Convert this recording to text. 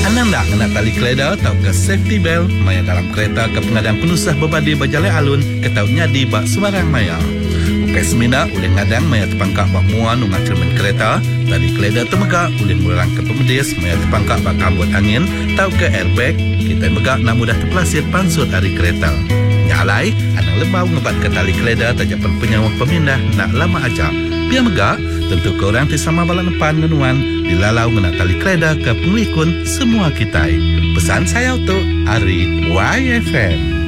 Hanang nak kena tali keleda atau ke safety belt maya dalam kereta ke pengadang penusah berbadi berjalan alun ke tau nyadi bak sembarang maya. Ukai semina boleh ngadang maya terpangkak bak muan ungat cermin kereta, tali keleda temegak boleh murang ke pemedis maya terpangkak bak kambut angin tau ke airbag, kita megak nak mudah terpelasir pansut hari kereta. Nyalai, anang lembau ngebat ke tali keleda tajapan penyawa pemindah nak lama ajak. Biar megak, tentu korang tisama balang depan ngenuan dilalau ngena tali keleda ke pengelikun semua kita. Pesan saya untuk Ari YFM.